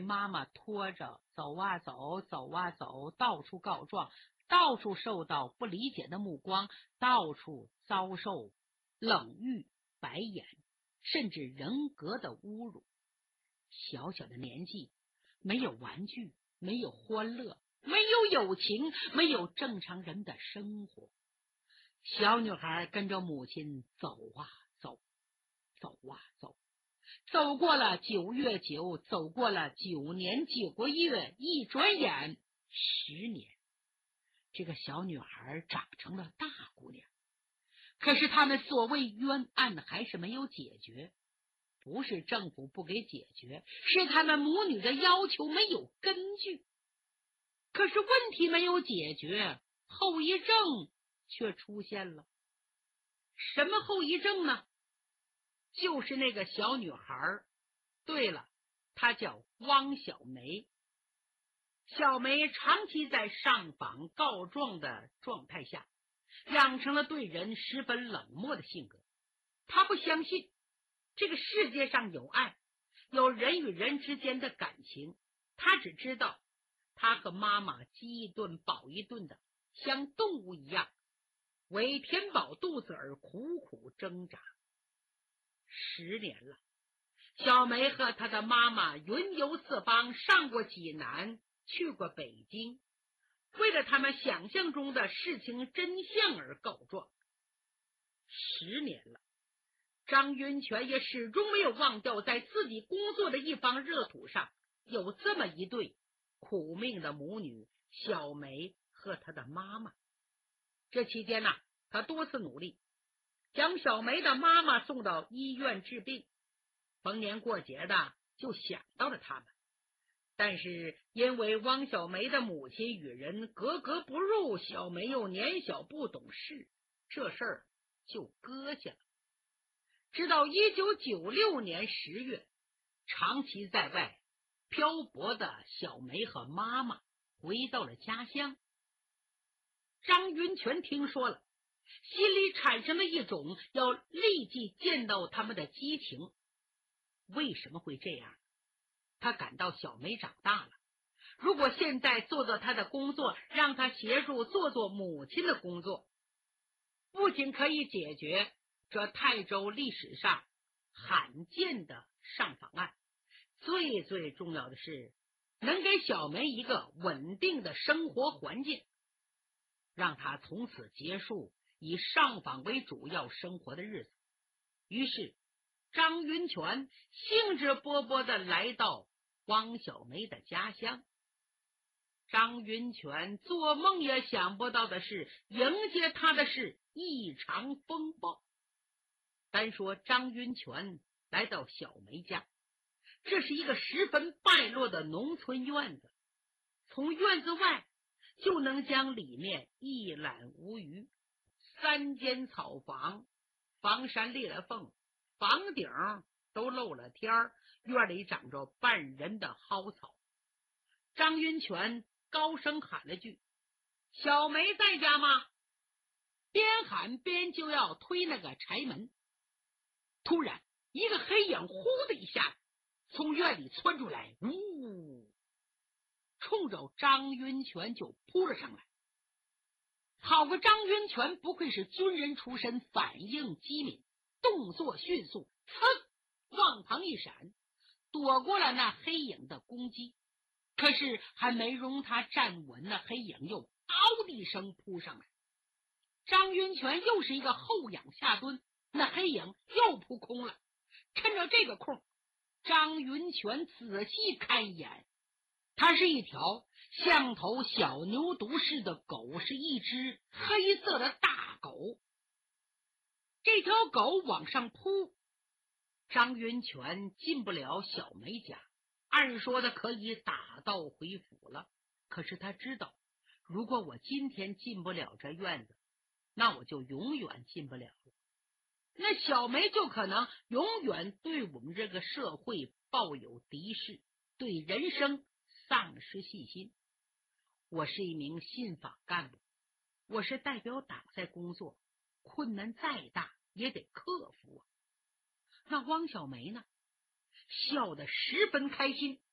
妈妈拖着走啊走，走啊走，到处告状，到处受到不理解的目光，到处遭受冷遇、白眼，甚至人格的侮辱。小小的年纪，没有玩具，没有欢乐，没有友情，没有正常人的生活。小女孩跟着母亲走啊走，走啊走，走过了9月9，走过了9年9个月，一转眼10年，这个小女孩长成了大姑娘。可是他们所谓冤案还是没有解决，不是政府不给解决，是他们母女的要求没有根据。可是问题没有解决，后遗症却出现了。什么后遗症呢？就是那个小女孩，对了，她叫汪小梅。小梅长期在上访告状的状态下，养成了对人十分冷漠的性格。她不相信这个世界上有爱，有人与人之间的感情。她只知道她和妈妈饥一顿饱一顿的，像动物一样为填饱肚子而苦苦挣扎。10年了，小梅和她的妈妈云游四方，上过济南，去过北京，为了他们想象中的事情真相而告状。10年了，张云泉也始终没有忘掉在自己工作的一方热土上有这么一对苦命的母女，小梅和她的妈妈。这期间呢，他多次努力将小梅的妈妈送到医院治病，逢年过节的就想到了他们。但是因为汪小梅的母亲与人格格不入，小梅又年小不懂事，这事儿就搁下了。直到1996年10月，长期在外漂泊的小梅和妈妈回到了家乡。张云泉听说了，心里产生了一种要立即见到他们的激情。为什么会这样？他感到小梅长大了，如果现在做做他的工作，让他协助做做母亲的工作，不仅可以解决这泰州历史上罕见的上访案，最重要的是能给小梅一个稳定的生活环境，让她从此结束以上访为主要生活的日子。于是张云泉兴致勃勃地来到汪小梅的家乡。张云泉做梦也想不到的是，迎接他的是一场风暴。单说张云泉来到小梅家，这是一个十分败落的农村院子，从院子外就能将里面一览无余。3间草房，房山裂了缝，房顶都漏了天儿，院里长着半人的蒿草。张云泉高声喊了句：“小梅在家吗？”边喊边就要推那个柴门。突然一个黑影呼的一下从院里窜出来，呜，冲着张云泉就扑了上来。好个张云泉，不愧是军人出身，反应机敏，动作迅速，往旁一闪，躲过了那黑影的攻击。可是还没容他站稳，那黑影又嗷的一声扑上来。张云泉又是一个后仰下蹲，那黑影又扑空了。趁着这个空，张云泉仔细看一眼，它是一条像头小牛犊似的狗，是一只黑色的大狗。这条狗往上扑，张云泉进不了小梅家，按说的可以打道回府了。可是他知道，如果我今天进不了这院子，那我就永远进不了了。那小梅就可能永远对我们这个社会抱有敌视，对人生丧失信心。我是一名信访干部，我是代表党在工作，困难再大也得克服啊。那汪小梅呢，笑得十分开心，